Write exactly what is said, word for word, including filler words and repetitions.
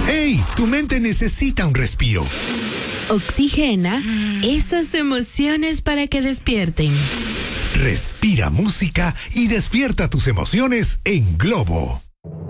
¡Hey! Tu mente necesita un respiro. Oxigena esas emociones para que despierten. Respira música y despierta tus emociones en Globo.